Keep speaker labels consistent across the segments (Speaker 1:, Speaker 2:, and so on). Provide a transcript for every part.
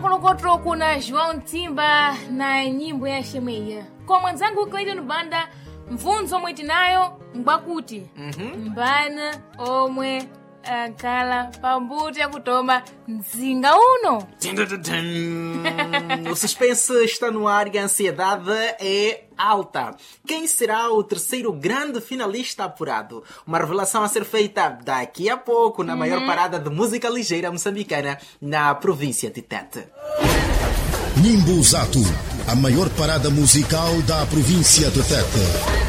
Speaker 1: Kolokotro kuna João Timba na nyimbo ya Shemeya. Kwa mwanzangu Clayton Banda, mfunzo omwe tinayo ngwakuti mbana omwe kala pambuto ya kutoma mzinga uno.
Speaker 2: O suspense está no ar e a ansiedade é alta. Quem será o terceiro grande finalista apurado? Uma revelação a ser feita daqui a pouco na maior parada de música ligeira moçambicana na província de Tete.
Speaker 3: Nimbuzato, a maior parada musical da província de Tete.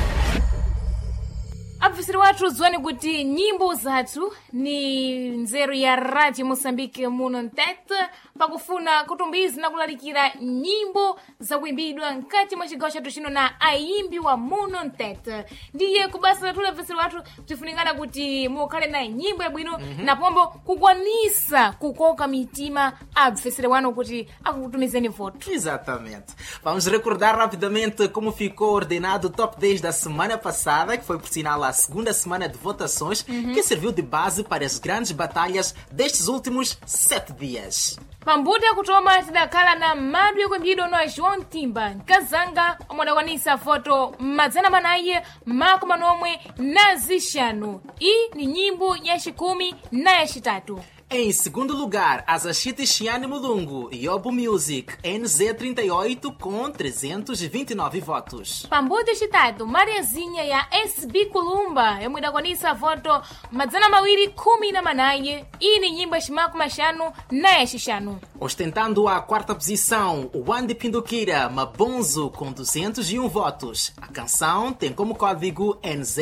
Speaker 1: Abvisiri watu zwani kuti nyimbo zathu ni nzeru ya Radio Moçambique muno Tete pakufuna kutumbiza na kulalikira nyimbo za kuimbidwa nkati mwa chigawo chathu chino na ayimbi wa muno Tete. Ndiye kubasa tule abvisiri watu tifuningana kuti mukhale na nyimbo yabwino na pombo kukwanisa kukoka mitima abvisiri wanu kuti akukutumizeni voto.
Speaker 2: Exatamente. Vamos recordar rapidamente como ficou ordenado o top 10 da semana passada, que foi por sinal a segunda semana de votações, que serviu de base para as grandes batalhas destes últimos 7 dias.
Speaker 1: Pambuto ya kutoma tidakhala na madu yakuimbidwa na João Timba nkazanga omwe adakwanisa voto madzana manayi makumi manomwe na zixanu. Iyi ni nyimbo ya xikumi na ya xitatu.
Speaker 2: Em segundo lugar, Azachite Chiane Mulungu, Yobo Music, NZ38 com 329 votos.
Speaker 1: Pambuto xitatu, Mariazinha ya SB Kulumba, yomwe idakwanisa voto madzana mawiri khumi na manayi. Iyi ni nyimbo ya ximakumi maxanu na ya xixanu.
Speaker 2: Ostentando a quarta posição, o Wandi Pindukira, Mabonzo, com 201 votos. A canção tem como código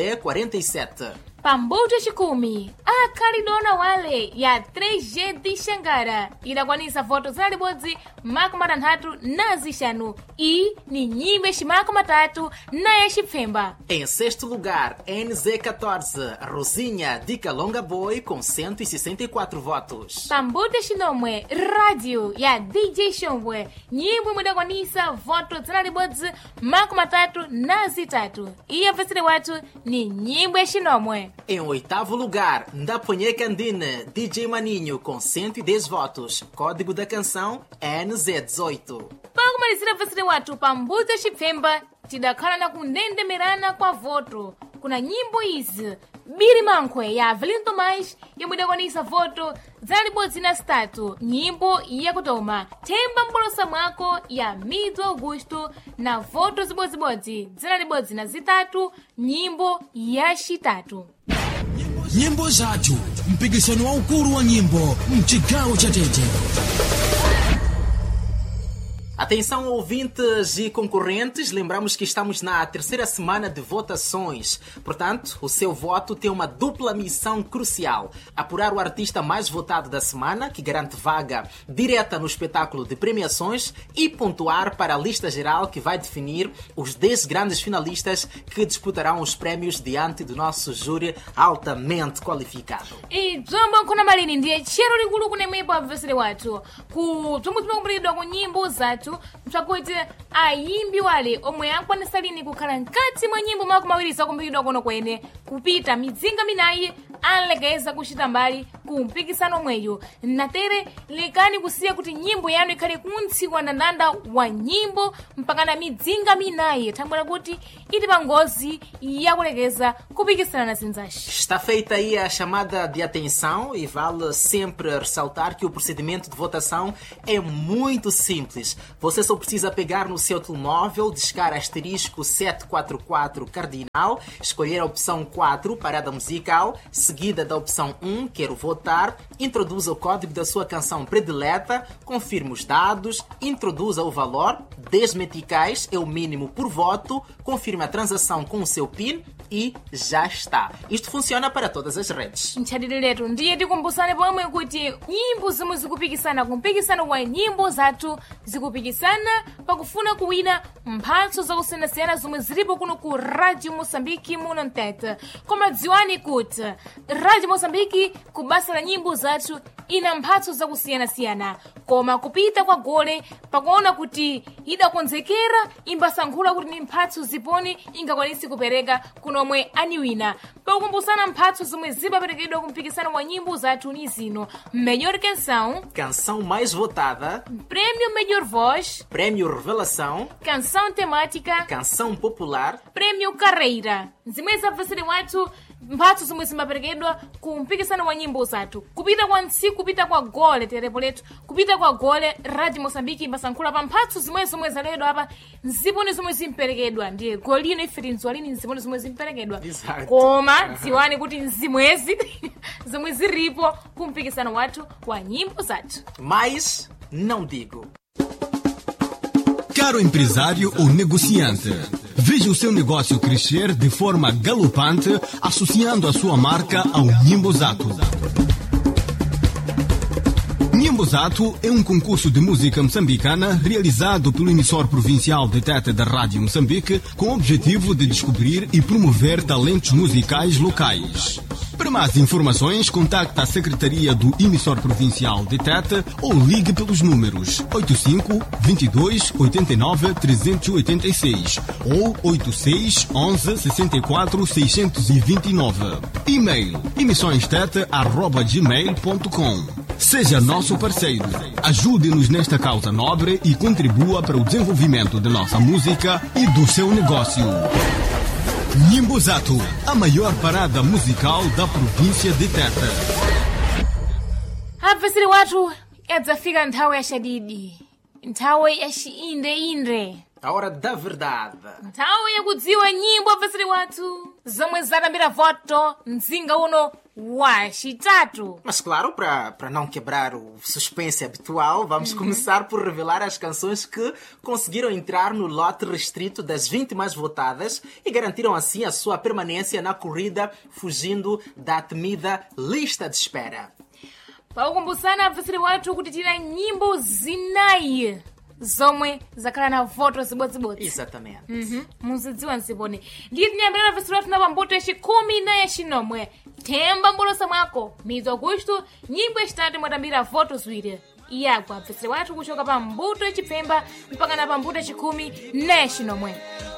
Speaker 2: NZ47.
Speaker 1: Pambuto xikumi, a Caridona Wale ya 3G de Xangara idakwanisa voto zalibodzi makumi matanthatu na zixanu. Iyi ni nyimbo ya ximakumi matatu na ya xipfemba.
Speaker 2: Em sexto lugar, NZ14, Rosinha de Kalonga Boy, com 164 votos.
Speaker 1: Pambuto xinomwe, Rádio ya DJ Xombwe, nyimbo imwe idakwanisa voto zalibodzi makumi matatu na zitatu. Iyi abvisiri watu ni nyimbo ya xinomwe.
Speaker 2: Em oitavo lugar, Ndaponye Candine, DJ Maninho, com 110 votos. Código da canção NZ18.
Speaker 1: Pakumalizira abvisiri watu pambuto ya xipfemba tidakhala na kundendemerana kwa voto. Kuna nyimbo izi Biri Mankwe ya Avelino Tomás yomwe idakwanisa voto zalibodzi na zitatu. Nyimbo ya kutoma Themba Mpolosa Mwako ya Midzo Augusto na voto zibodzibodzi zalibodzi na zitatu. Nyimbo ya xitatu.
Speaker 4: Nyimbo zathu, mpikisano waukulu wa nyimbo mchigawo cha Tete.
Speaker 2: Atenção, ouvintes e concorrentes, lembramos que estamos na terceira semana de votações. Portanto, o seu voto tem uma dupla missão crucial. Apurar o artista mais votado da semana, que garante vaga direta no espetáculo de premiações, e pontuar para a lista geral que vai definir os 10 grandes finalistas que disputarão os prémios diante do nosso júri altamente qualificado.
Speaker 1: E dzombo nkhono malini ndiye tchero likulu kunemwepo abvisiri wathu kudzomwe timakumbulidwa ku nyimbo zathu msakuti ayimbi wale omwe akwanisa lini kukhala nkati mwa nyimbo makumi mawiri zakumbukidwa kuno kwene kupita midzinga minayi alekeza kuchita mbali ku mpikisano omweyo. Natere lekani kusiya kuti nyimbo yanu ikhale kuntsikwa ndandanda wa nyimbo mpaka na midzinga minayi thangwera kuti iti pa ngozi yakulekeza kupikisana na zinzashi.
Speaker 2: Está feita aí a chamada de atenção e vale sempre ressaltar que o procedimento de votação é muito simples. Você só precisa pegar no seu telemóvel, discar asterisco 744 cardinal, escolher a opção 4, parada musical, seguida da opção 1, quero votar, introduza o código da sua canção predileta, confirme os dados, introduza o valor, 10 meticais é o mínimo por voto, confirme a transação com o seu PIN e já está. Isto funciona para todas as redes.
Speaker 1: Ntchadiri letu ndiye tikumbusane pomwe kuti nyimbo zomwe zikupikisana kumpikisano wa nyimbo zathu zikupikisana pakufuna kuwina mphatso zakusiyanasiyana zomwe zilipo kuno ku Radio Moçambique muno Tete. Koma dziwani kuti Radio Mosambiki kubasa la nyimbo zathu ina mphatso zakusiyana-siyana, koma kupita kwa gole pakuona kuti idakonzekera imbasankhula kuti ni mphatso ziponi ingakwanisi kupereka kunomwe aniwina. Pakukumbusana mphatso zomwe zipaperekedwa kumpikisano wa nyimbo zathu ni zino: Melhor Canção,
Speaker 2: Canção mais votada,
Speaker 1: Prêmio Melhor Voz,
Speaker 2: Prêmio Revelação,
Speaker 1: Canção Temática,
Speaker 2: Canção Popular,
Speaker 1: Prêmio Carreira. Zimwe zabvesere wathu mphatso zomwe zimaperekedwa ku mpikisano wa nyimbo zathu. Kupita kwa ntsiku, kupita kwa gole terepo lethu, kupita kwa gole Radio Mosambiki imbasankhula pa mphatso zomwe zaledwa apa nziponi zomwe zimperekedwa. Ndiye golino ifeti nzwalini nziponi zomwe zimperekedwa.
Speaker 2: Exato.
Speaker 1: Koma dziwani kuti nzimwezi zomwe ziripo ku mpikisano wathu wa nyimbo zathu.
Speaker 2: mas não digo.
Speaker 4: Caro empresário ou negociante, veja o seu negócio crescer de forma galopante associando a sua marca ao Nhimbozato. Nhimbozato é um concurso de música moçambicana realizado pelo emissor provincial de Tete da Rádio Moçambique com o objetivo de descobrir e promover talentos musicais locais. Para mais informações, contacte a Secretaria do Emissor Provincial de Tete ou ligue pelos números 85 22 89 386 ou 86 11 64 629. E-mail emissõestete@gmail.com. Seja nosso parceiro. Ajude-nos nesta causa nobre e contribua para o desenvolvimento de nossa música e do seu negócio. Nhimbozato, a maior parada musical da província de Tete.
Speaker 1: Abvesere wathu yadzafika nthawi yachadidi, nthawi yachiinde-inde,
Speaker 2: A hora da verdade.
Speaker 1: nthawi yakudziwa nyimbo. Abvesere wathu zomwe zatambira voto mzinga uno wachitatu.
Speaker 2: Mas claro, para não quebrar o suspense habitual, vamos começar por revelar as canções que conseguiram entrar no lote restrito das 20 mais votadas e garantiram assim a sua permanência na corrida, fugindo da temida lista de espera.
Speaker 1: Pakukumbusana abvesere wathu kuti tina nyimbo zinayi zomwe zakhala na voto zibodzibodzi.
Speaker 2: Exatamente.
Speaker 1: Muzidziwa nsiponi ndiye tinyambirana abvesere wathu na pambuto yachikumi na yachinomwe. Themba mbolosa mwako mwezi Agosto nyimbo yachitatu mwatambira voto ziwiri iyagwa abvesere wathu kuchoka pa mbuto yachipfemba mpaka na pa mbuto yachikumi na yachinomwe.